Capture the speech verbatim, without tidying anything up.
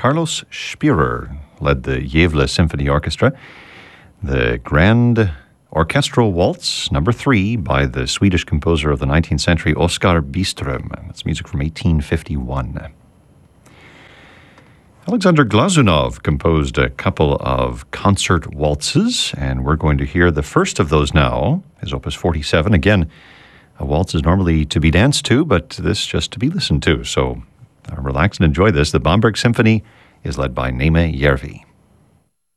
Carlos Spirer led the Gävle Symphony Orchestra. The Grand Orchestral Waltz, number three, by the Swedish composer of the nineteenth century, Oskar Byström. That's music from eighteen fifty-one. Alexander Glazunov composed a couple of concert waltzes, and we're going to hear the first of those now, his Opus forty-seven. Again, a waltz is normally to be danced to, but this just to be listened to. So uh, relax and enjoy this. The Bamberg Symphony is led by Neeme Järvi.